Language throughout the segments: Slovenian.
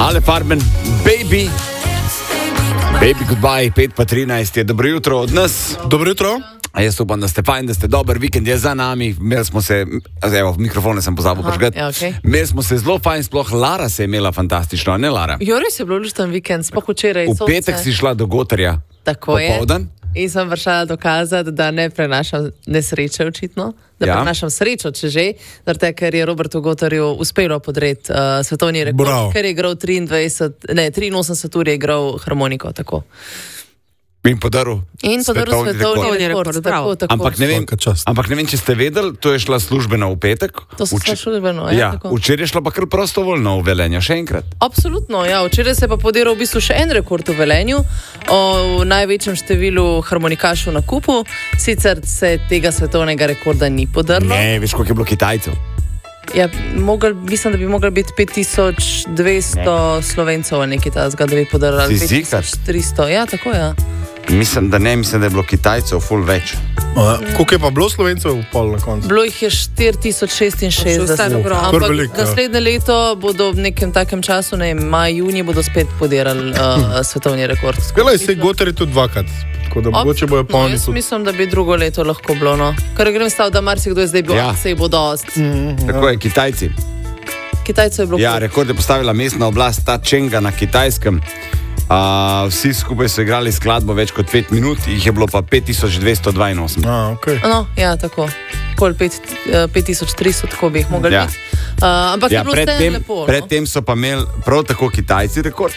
Ale Farben, Baby Goodbye, 5:13 je, dobro jutro od nas. Dobro jutro. Jaz upam, da ste fajn, da ste dober, vikend je za nami. Imeli smo se, evo, mikrofone sem pozabil prižgati. Ja, okay. Imeli smo se zelo fajn, sploh Lara se je imela fantastično, a ne Lara? Jo, res je bilo lušten vikend, sploh včeraj. V petek si šla do Gotarja. Tako je. Popoldan. In sem vršala dokazati, da ne prenašam nesreče očitno, da prenašam srečo, če že, zato ker je Robertu Gotarju uspelo podreti svetovni rekord, ker je igral 83 ur je igral harmoniko, tako. In podaril svetovni rekord. Tako. Ampak ne vem, če ste vedeli, to je šla službeno v petek. To so šla službeno, tako. Včeraj je šla pa kar prostovoljno v Velenju, še enkrat. Absolutno, ja. Včeraj se je pa podiral v bistvu še en rekord v Velenju, v največjem številu harmonikašov na kupu, sicer se tega svetovnega rekorda ni podarilo. Ne, veš, koliko je bilo Kitajcev? Ja, mislim, da bi mogli biti 5200 Slovencev ali nekaj tazga, da bi podarili 5300. Ja, tako je. Ja. Mislim, da je bilo Kitajcev ful več. Koliko je pa bilo Slovencev pol na koncu? Bilo jih je 4066. Ampak naslednje leto bodo v nekem takem času, ne vem, maj, junij, bodo spet podirali svetovni rekord. Skala je se Gotar je tudi dvakrat. Da mogoče bojo polni. Jaz mislim, da bi drugo leto lahko bilo, no. Ker grem stav, da marsikdo je zdaj bil, se jih bo dost. Tako je, Kitajci. Kitajcev je bilo. Ja, rekord je postavila mestna oblast Ta Čenga na Kitajskem. Vsi skupaj so igrali skladbo več kot 5 minut, jih je bilo pa 5282. Okay. No, ja, tako. Pol 5300, tako bi jih mogli biti. Ampak je bilo vse lepo. Predtem so pa imeli prav tako Kitajci rekord.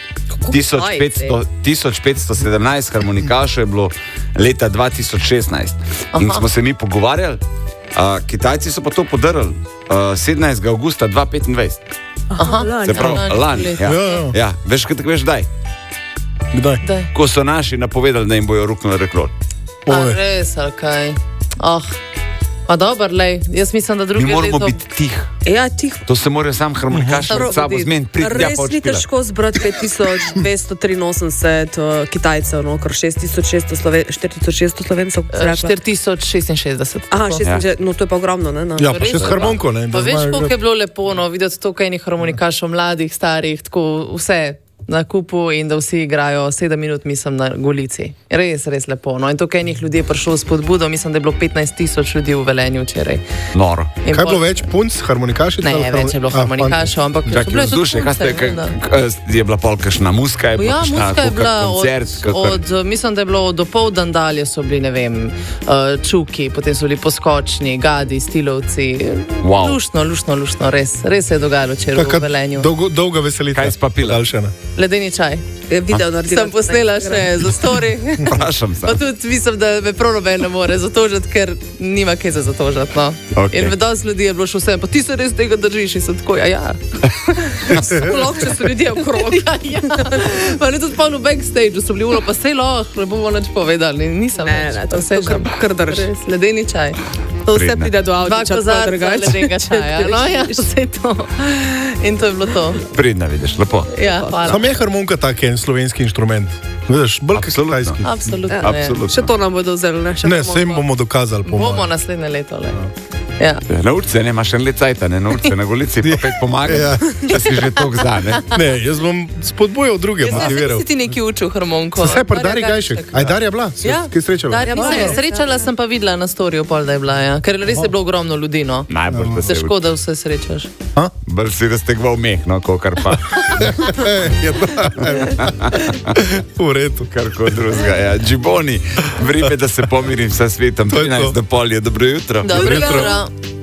1517 harmonikašov je bilo leta 2016. In smo se mi pogovarjali, Kitajci so pa to podarili 17. augusta 2025. Se pravi, lani. Ja. Veš, veš, daj. Kdaj? Ko so naši napovedali, da jim bojo ruknili rekord. Res, ali kaj? Pa dober, lej, jaz mislim, da drugi leto... Mi moramo biti tih. Ja, tih. To se morajo sam harmonikaši med sabo zmeniti. Res ni težko zbrati 5283 Kitajcev, no, kar 4600 Slovencev. 4066. Aha, 66, no to je pa ogromno, ne? Ja, pa še s harmoniko, ne? Pa veš, koliko je bilo lepo, no, videti toliko enih harmonikašov, mladih, starih, tako vse na kupu in da vsi igrajo 7 minut, mislim, na Golici. Res lepo. No, in toliko enih ljudi je prišlo s spodbudo, mislim, da je bilo 15,000 ljudi v Velenju včeraj. Noro. Kaj je bilo več punc, harmonikašov? Ne, več je bilo harmonikašov, ampak so bile tudi punce. Je bila pol kakšna muska, ja, muska je bila koncert, mislim, da je bilo do poldan dalje so bili, ne vem, čuki, potem so bili poskočni, gadi, stilovci. Wow. Luštno, res se je dogajalo včeraj v Velenju. Dolga veselitev. Kaj si pa pila? Ledeni čaj. Video naredila. Sem posnela še za story. Vprašam se. Pa tudi mislim, da me prav noben ne more zatožiti, ker nima kaj za zatožiti, no. Okay. In vedost ljudi je bilo še vse, pa ti se res tega držiš in sem tako, ja. Sploh, če so ljudje okrog. Ja. Pa ne tudi pa v backstage, so bili ulo, pa sej ne bomo nič povedali. Nisem ne, to vse kar drži. Ledeni čaj. To vse pride do avtoča, pa drugače. Ledenega čaja, no ja, vse to. In to je bilo to. Pridna vidiš, lepo. Ja, hvala. Sam je harmonika tak en slovenski inštrument. Vidiš, bolj kot kitajski. Absolutno. Še to nam bodo vzeli, ne? Ne, se jim bomo dokazali. Bomo naslednje leto, le. Ja. Na urce, ne, imaš en let cajta, ne, na urce, na Golici, pa pet pomaga, da si že tok za, ne. Ne, jaz bom spodbujal druge, motiviral. Jaz si ti neki učil harmoniko. Vse pa Darja Gajšek. Aj Darja bila? Ja. Kaj srečala? Srečala sem pa videla na storju pol, da je bila, ja. Ker res je bilo ogromno ljudi, no. Najbolj da se težko, da vse srečaš. Bolj si raztegval meh, no, kakor pa. V redu. Kar kot drugega, ja. Džiboni, vrime, da se pomirim sa svetom. 13 do pol je, dobro jutro. Dobro jutro.